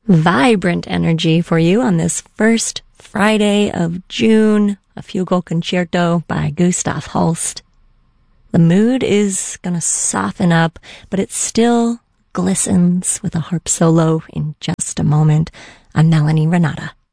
vibrant energy for you on this first Friday of June, a fugal concerto by Gustav Holst. The mood is gonna soften up, but it still glistens with a harp solo in just a moment. I'm Melanie Renata.